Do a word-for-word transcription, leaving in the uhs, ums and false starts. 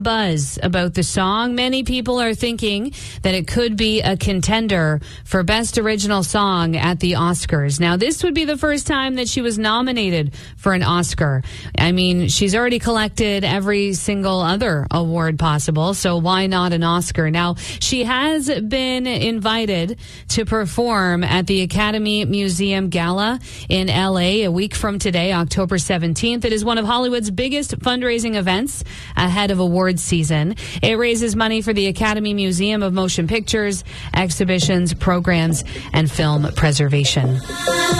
buzz about the song. Many people are thinking that it could be a contender for Best Original Song at the Oscars. Now, this would be the first time that she was nominated for an Oscar. I mean, she's already collected every single other award possible, so why not an Oscar? Now, she has been invited to perform at the Academy Museum Gala in L A a week from today, October seventeenth. It is one of Hollywood's biggest fundraising events ahead of awards season. It raises money for the Academy Museum of Motion Pictures, exhibitions, programs, and film preservation.